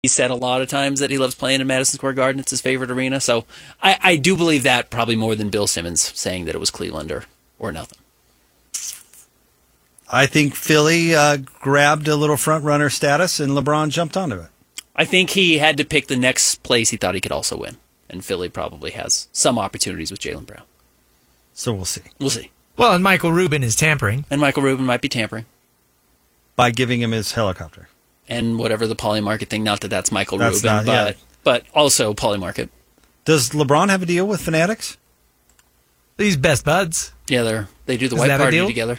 He said a lot of times that he loves playing in Madison Square Garden. It's his favorite arena. So I do believe that probably more than Bill Simmons saying that it was Cleveland or nothing. I think Philly grabbed a little front runner status and LeBron jumped onto it. I think he had to pick the next place he thought he could also win. And Philly probably has some opportunities with Jaylen Brown. So we'll see. We'll see. Well, and Michael Rubin is tampering. And Michael Rubin might be tampering. By giving him his helicopter. And whatever the Polymarket thing, not that that's Michael That's Rubin, not- but also Polymarket. Does LeBron have a deal with Fanatics? These best buds. Yeah, they do the Is white that a party deal? together.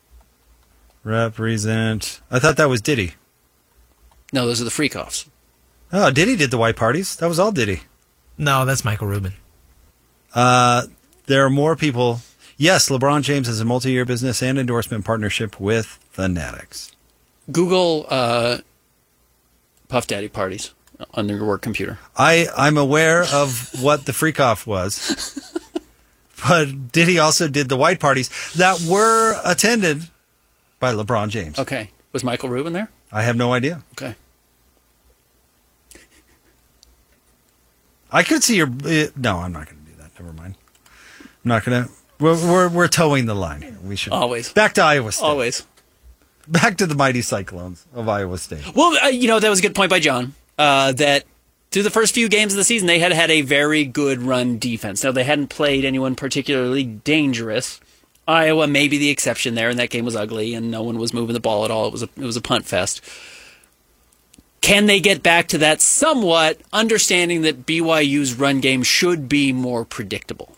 Represent. I thought that was Diddy. No, those are the freak-offs. Oh, Diddy did the white parties. That was all Diddy. No, that's Michael Rubin. There are more people. Yes, LeBron James has a multi-year business and endorsement partnership with Fanatics. Google Puff Daddy parties on your work computer. I'm aware of what the freak-off was. But Diddy also did the white parties that were attended by LeBron James. Okay. Was Michael Rubin there? I have no idea. Okay. I could see your. No, I'm not going to do that. Never mind. I'm not going to. We're towing the line here. We should Always. back to Iowa State. Always. Back to the mighty Cyclones of Iowa State. Well, that was a good point by John. That through the first few games of the season, they had had a very good run defense. Now, they hadn't played anyone particularly dangerous. Iowa may be the exception there, and that game was ugly, and no one was moving the ball at all. It was a punt fest. Can they get back to that somewhat, understanding that BYU's run game should be more predictable?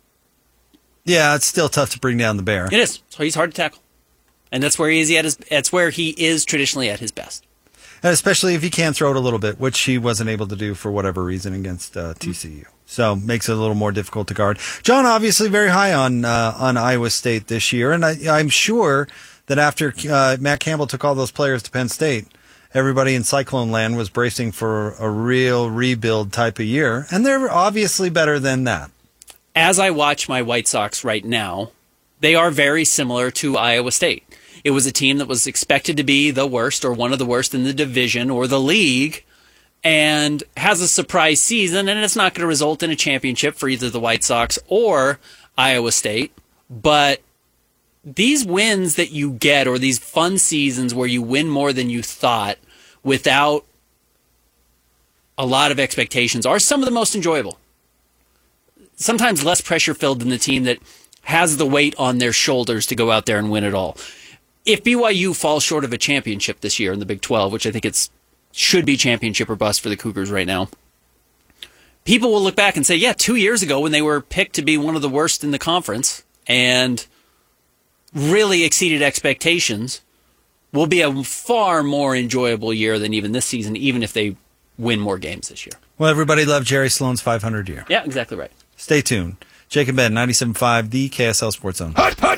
Yeah, it's still tough to bring down the bear. It is. So he's hard to tackle. And that's where that's where he is traditionally at his best. And especially if he can throw it a little bit, which he wasn't able to do for whatever reason against TCU. So makes it a little more difficult to guard. John, obviously very high on Iowa State this year, and I'm sure that after Matt Campbell took all those players to Penn State, everybody in Cyclone Land was bracing for a real rebuild type of year, and they're obviously better than that. As I watch my White Sox right now, they are very similar to Iowa State. It was a team that was expected to be the worst or one of the worst in the division or the league and has a surprise season, and it's not going to result in a championship for either the White Sox or Iowa State. But these wins that you get, or these fun seasons where you win more than you thought without a lot of expectations, are some of the most enjoyable. Sometimes less pressure-filled than the team that has the weight on their shoulders to go out there and win it all. If BYU falls short of a championship this year in the Big 12, which I think should be championship or bust for the Cougars right now, people will look back and say, yeah, 2 years ago when they were picked to be one of the worst in the conference and really exceeded expectations, will be a far more enjoyable year than even this season, even if they win more games this year. Well, everybody loved Jerry Sloan's 500 year. Yeah, exactly right. Stay tuned. Jake and Ben, 97.5, the KSL Sports Zone.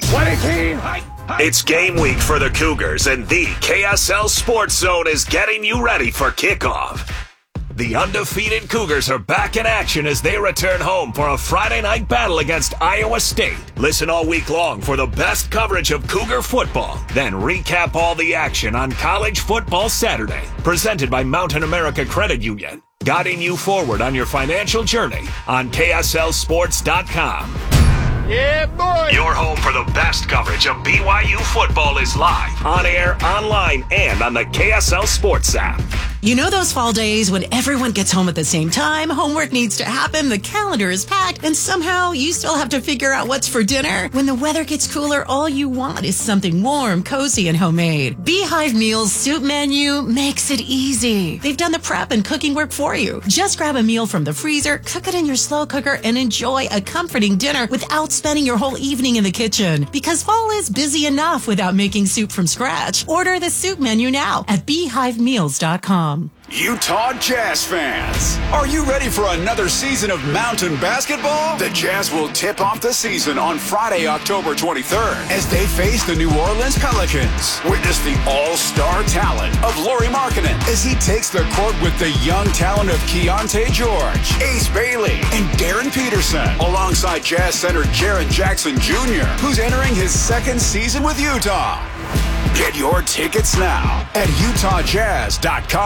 It's game week for the Cougars, and the KSL Sports Zone is getting you ready for kickoff. The undefeated Cougars are back in action as they return home for a Friday night battle against Iowa State. Listen all week long for the best coverage of Cougar football. Then recap all the action on College Football Saturday. Presented by Mountain America Credit Union. Guiding you forward on your financial journey on KSLSports.com. Yeah, boy! Your home for the best coverage of BYU football is live, on air, online, and on the KSL Sports app. You know those fall days when everyone gets home at the same time, homework needs to happen, the calendar is packed, and somehow you still have to figure out what's for dinner? When the weather gets cooler, all you want is something warm, cozy, and homemade. Beehive Meals Soup Menu makes it easy. They've done the prep and cooking work for you. Just grab a meal from the freezer, cook it in your slow cooker, and enjoy a comforting dinner without spending your whole evening in the kitchen. Because fall is busy enough without making soup from scratch. Order the soup menu now at beehivemeals.com. Utah Jazz fans, are you ready for another season of mountain basketball? The Jazz will tip off the season on Friday, October 23rd, as they face the New Orleans Pelicans. Witness the all-star talent of Lauri Markkanen as he takes the court with the young talent of Keontae George, Ace Bailey, and Darren Peterson, alongside Jazz center Jaren Jackson Jr., who's entering his second season with Utah. Get your tickets now at utahjazz.com.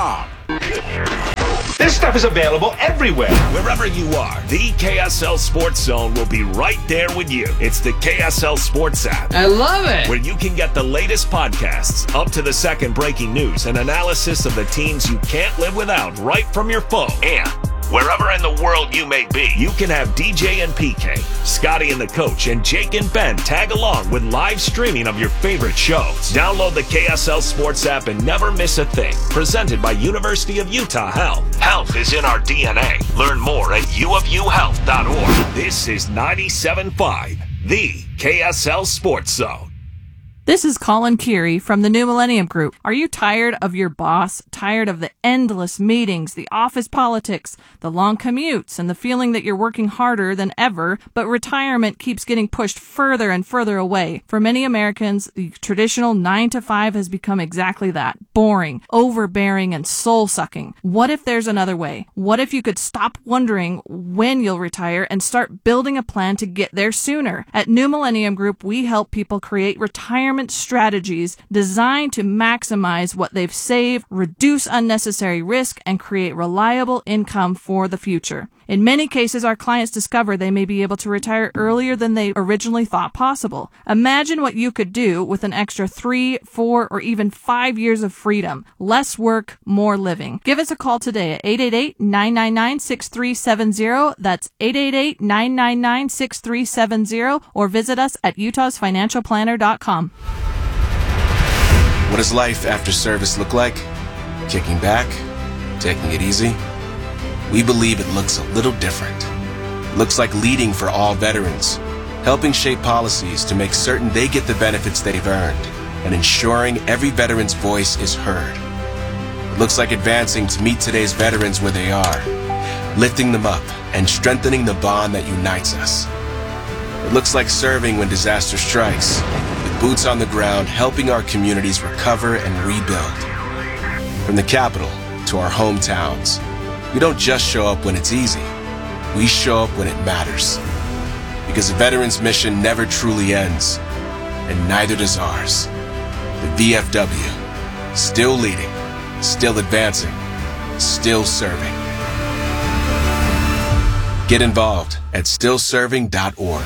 This stuff is available everywhere. Wherever you are, the KSL Sports Zone will be right there with you. It's the KSL Sports app. I love it. Where you can get the latest podcasts, up to the second breaking news, and analysis of the teams you can't live without right from your phone. And wherever in the world you may be, you can have DJ and PK, Scotty and the Coach, and Jake and Ben tag along with live streaming of your favorite shows. Download the KSL Sports app and never miss a thing. Presented by University of Utah Health. Health is in our DNA. Learn more at uofuhealth.org. This is 97.5, the KSL Sports Zone. This is Colin Keary from the New Millennium Group. Are you tired of your boss? Tired of the endless meetings, the office politics, the long commutes, and the feeling that you're working harder than ever, but retirement keeps getting pushed further and further away? For many Americans, the traditional 9-to-5 has become exactly that. Boring, overbearing, and soul-sucking. What if there's another way? What if you could stop wondering when you'll retire and start building a plan to get there sooner? At New Millennium Group, we help people create retirement strategies designed to maximize what they've saved, reduce unnecessary risk, and create reliable income for the future. In many cases, our clients discover they may be able to retire earlier than they originally thought possible. Imagine what you could do with an extra 3, 4, or even 5 years of freedom. Less work, more living. Give us a call today at 888-999-6370. That's 888-999-6370, or visit us at utahsfinancialplanner.com. What does life after service look like? Kicking back? Taking it easy? We believe it looks a little different. It looks like leading for all veterans, helping shape policies to make certain they get the benefits they've earned, and ensuring every veteran's voice is heard. It looks like advancing to meet today's veterans where they are, lifting them up and strengthening the bond that unites us. It looks like serving when disaster strikes, with boots on the ground helping our communities recover and rebuild. From the capital to our hometowns, we don't just show up when it's easy. We show up when it matters. Because the veteran's mission never truly ends, and neither does ours. The VFW, still leading, still advancing, still serving. Get involved at stillserving.org.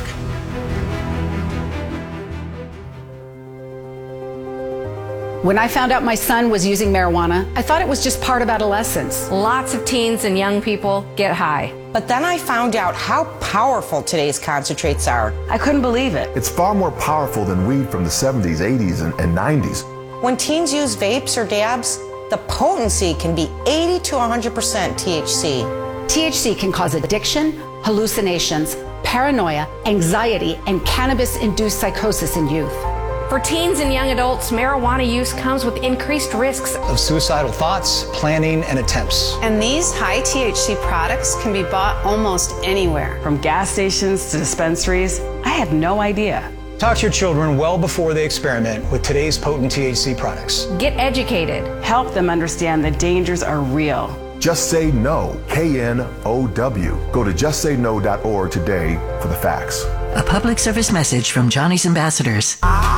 When I found out my son was using marijuana, I thought it was just part of adolescence. Lots of teens and young people get high. But then I found out how powerful today's concentrates are. I couldn't believe it. It's far more powerful than weed from the 70s, 80s, and 90s. When teens use vapes or dabs, the potency can be 80 to 100% THC. THC can cause addiction, hallucinations, paranoia, anxiety, and cannabis-induced psychosis in youth. For teens and young adults, marijuana use comes with increased risks of suicidal thoughts, planning, and attempts. And these high THC products can be bought almost anywhere. From gas stations to dispensaries, I had no idea. Talk to your children well before they experiment with today's potent THC products. Get educated. Help them understand the dangers are real. Just Say No, KNOW. Go to justsayno.org today for the facts. A public service message from Johnny's Ambassadors.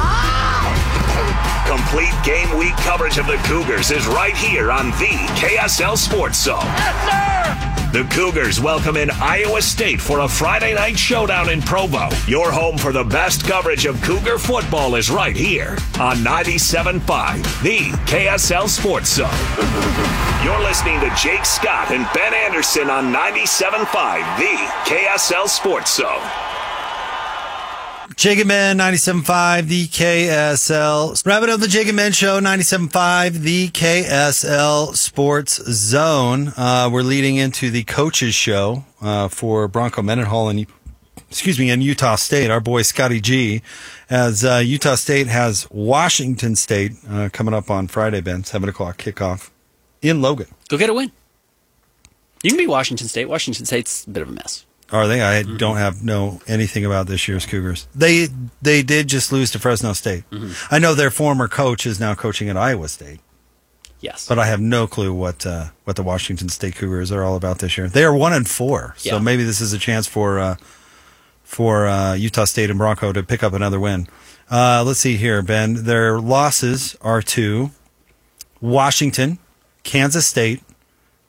Complete game week coverage of the Cougars is right here on the KSL Sports Zone. Yes, sir! The Cougars welcome in Iowa State for a Friday night showdown in Provo. Your home for the best coverage of Cougar football is right here on 97.5, the KSL Sports Zone. You're listening to Jake Scott and Ben Anderson on 97.5, the KSL Sports Zone. Jake and Ben, 97.5, the KSL. Wrap it up, the Jake and Ben Show, 97.5, the KSL Sports Zone. We're leading into the coaches show for Bronco Mendenhall and Utah State. Our boy Scotty G, as Utah State has Washington State coming up on Friday, Ben, 7 o'clock kickoff in Logan. Go get a win. You can beat Washington State. Washington State's a bit of a mess. Are they? I don't know anything about this year's Cougars. They did just lose to Fresno State. Mm-hmm. I know their former coach is now coaching at Iowa State. Yes, but I have no clue what the Washington State Cougars are all about this year. They are 1-4, so maybe this is a chance for Utah State and Bronco to pick up another win. Let's see here, Ben. Their losses are to Washington, Kansas State,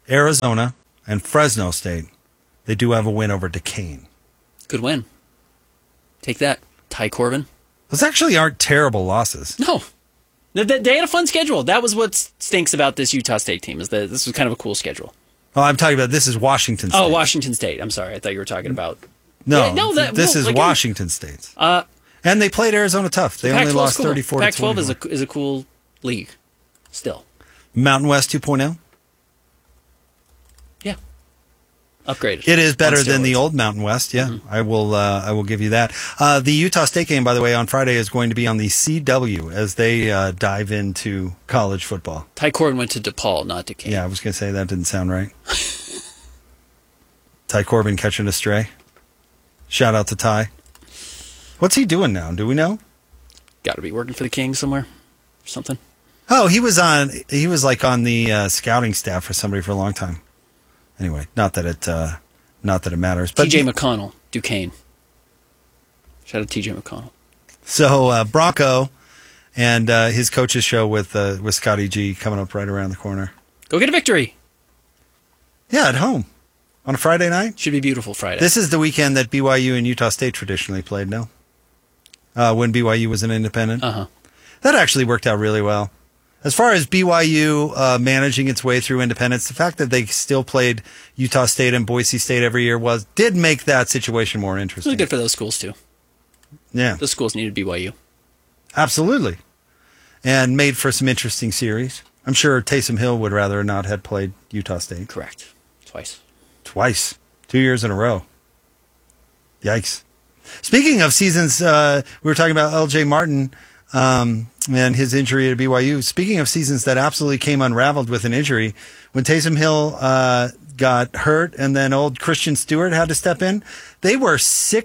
Arizona, and Fresno State. They do have a win over Duquesne. Good win. Take that, Ty Corbin. Those actually aren't terrible losses. No. They had a fun schedule. That was what stinks about this Utah State team, is that this was kind of a cool schedule. Oh, I'm talking about this is Washington State. Oh, Washington State. I'm sorry. I thought you were talking about... No, this is Washington State. And they played Arizona tough. They only lost 34 to 21. Pac-12 is a cool league still. Mountain West 2.0? Yeah. Upgraded. It is better than the old Mountain West, yeah. Mm-hmm. I will give you that. The Utah State game, by the way, on Friday is going to be on the CW as they dive into college football. Ty Corbin went to DePaul, not Duquesne. Yeah, I was going to say that didn't sound right. Ty Corbin catching a stray. Shout out to Ty. What's he doing now? Do we know? Got to be working for the Kings somewhere or something. Oh, he was on the scouting staff for somebody for a long time. Anyway, not that it matters. But TJ McConnell, Duquesne. Shout out to TJ McConnell. So Bronco and his coach's show with Scotty G coming up right around the corner. Go get a victory. Yeah, at home. On a Friday night? Should be beautiful Friday. This is the weekend that BYU and Utah State traditionally played, no? When BYU was an independent. Uh-huh. That actually worked out really well. As far as BYU managing its way through independence, the fact that they still played Utah State and Boise State every year did make that situation more interesting. It was good for those schools, too. Yeah. Those schools needed BYU. Absolutely. And made for some interesting series. I'm sure Taysom Hill would rather not had played Utah State. Correct. Twice. 2 years in a row. Yikes. Speaking of seasons, we were talking about L.J. Martin and his injury at BYU. Speaking of seasons that absolutely came unraveled with an injury, when Taysom Hill got hurt and then old Christian Stewart had to step in, they were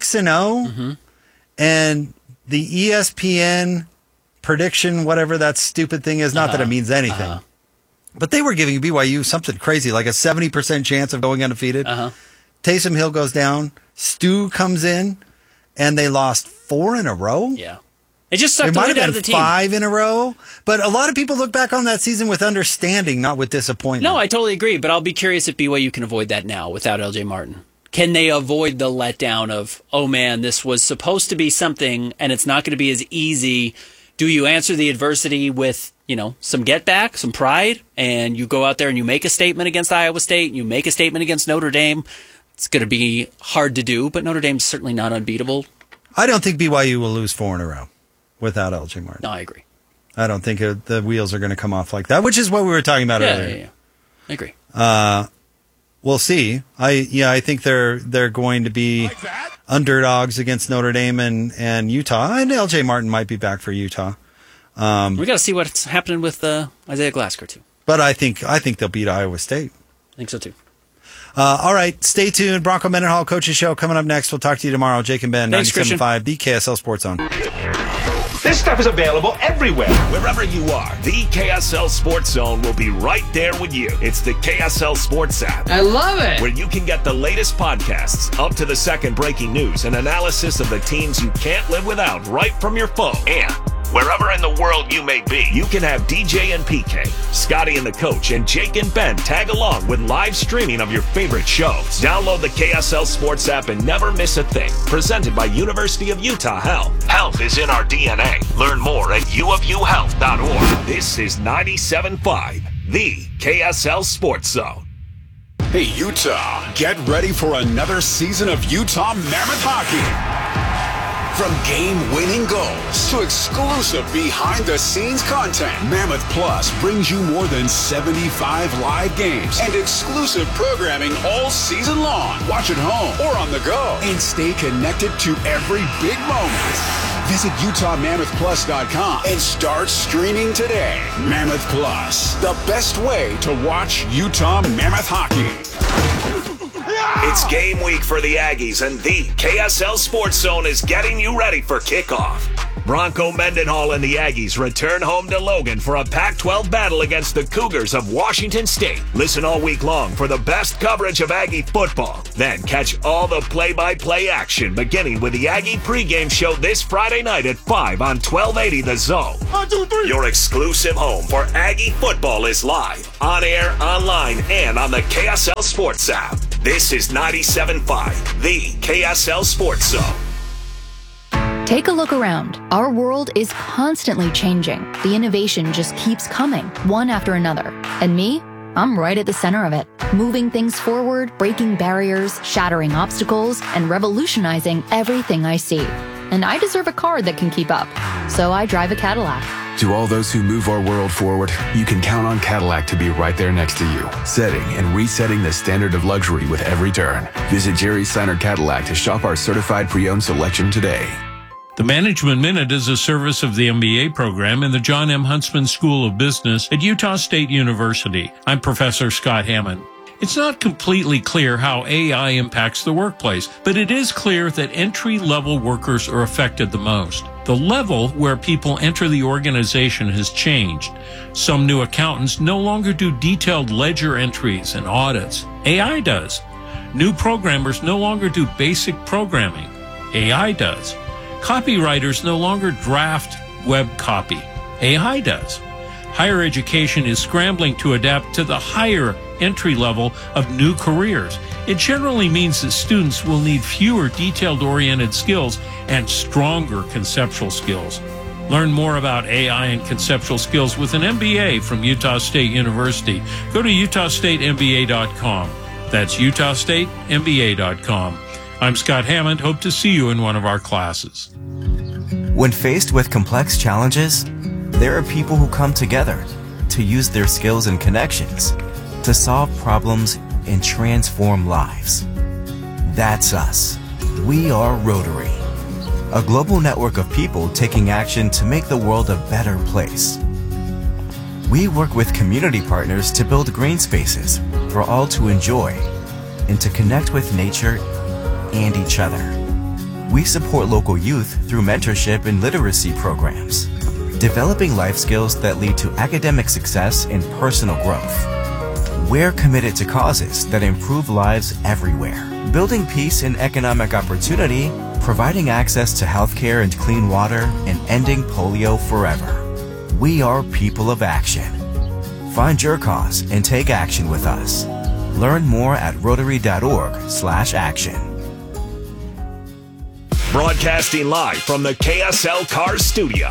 6-0, and the ESPN prediction, whatever that stupid thing is, not that it means anything, but they were giving BYU something crazy, like a 70% chance of going undefeated. Taysom Hill goes down, Stu comes in, and they lost 4 in a row? Yeah. It just sucked It the might wind have out of been the team. 5 in a row, but a lot of people look back on that season with understanding, not with disappointment. No, I totally agree, but I'll be curious if BYU can avoid that now without L.J. Martin. Can they avoid the letdown of, oh man, this was supposed to be something and it's not going to be as easy? Do you answer the adversity with, some get back, some pride, and you go out there and you make a statement against Iowa State, you make a statement against Notre Dame? It's going to be hard to do, but Notre Dame's certainly not unbeatable. I don't think BYU will lose 4 in a row without L.J. Martin. No, I agree. I don't think the wheels are going to come off like that, which is what we were talking about earlier. Yeah. I agree. We'll see. I think they're going to be underdogs against Notre Dame and Utah, and L.J. Martin might be back for Utah. We got to see what's happening with Isaiah Glasgow too. But I think they'll beat Iowa State. I think so too. All right, stay tuned. Bronco Mendenhall Coaches Show coming up next. We'll talk to you tomorrow. Jake and Ben, 97.5, the KSL Sports Zone. This stuff is available everywhere. Wherever you are, the KSL Sports Zone will be right there with you. It's the KSL Sports app. I love it. Where you can get the latest podcasts, up to the second breaking news, and analysis of the teams you can't live without right from your phone. And wherever in the world you may be, you can have DJ and PK, Scotty and the Coach, and Jake and Ben tag along with live streaming of your favorite shows. Download the KSL Sports app and never miss a thing. Presented by University of Utah Health. Health is in our DNA. Learn more at uofuhealth.org. This is 97.5, the KSL Sports Zone. Hey, Utah, get ready for another season of Utah Mammoth Hockey. From game-winning goals to exclusive behind-the-scenes content, Mammoth Plus brings you more than 75 live games and exclusive programming all season long. Watch at home or on the go and stay connected to every big moment. Visit UtahMammothPlus.com and start streaming today. Mammoth Plus, the best way to watch Utah Mammoth Hockey. It's game week for the Aggies, and the KSL Sports Zone is getting you ready for kickoff. Bronco Mendenhall and the Aggies return home to Logan for a Pac-12 battle against the Cougars of Washington State. Listen all week long for the best coverage of Aggie football. Then catch all the play-by-play action, beginning with the Aggie pregame show this Friday night at 5 on 1280 The Zone. 1, 2, 3. Your exclusive home for Aggie football is live, on air, online, and on the KSL Sports app. This is 97.5, the KSL Sports Zone. Take a look around. Our world is constantly changing. The innovation just keeps coming, one after another. And me? I'm right at the center of it, moving things forward, breaking barriers, shattering obstacles, and revolutionizing everything I see. And I deserve a car that can keep up. So I drive a Cadillac. To all those who move our world forward, you can count on Cadillac to be right there next to you, setting and resetting the standard of luxury with every turn. Visit Jerry Seiner Cadillac to shop our certified pre-owned selection today. The Management Minute is a service of the MBA program in the John M. Huntsman School of Business at Utah State University. I'm Professor Scott Hammond. It's not completely clear how AI impacts the workplace, but it is clear that entry-level workers are affected the most. The level where people enter the organization has changed. Some new accountants no longer do detailed ledger entries and audits. AI does. New programmers no longer do basic programming. AI does. Copywriters no longer draft web copy. AI does. Higher education is scrambling to adapt to the higher entry level of new careers. It generally means that students will need fewer detailed-oriented skills and stronger conceptual skills. Learn more about AI and conceptual skills with an MBA from Utah State University. Go to utahstatemba.com. That's utahstatemba.com. I'm Scott Hammond. Hope to see you in one of our classes. When faced with complex challenges, there are people who come together to use their skills and connections to solve problems and transform lives. That's us. We are Rotary, a global network of people taking action to make the world a better place. We work with community partners to build green spaces for all to enjoy and to connect with nature and each other. We support local youth through mentorship and literacy programs, developing life skills that lead to academic success and personal growth. We're committed to causes that improve lives everywhere, building peace and economic opportunity, providing access to healthcare and clean water, and ending polio forever. We are people of action. Find your cause and take action with us. Learn more at rotary.org/action. Broadcasting live from the KSL Cars Studio.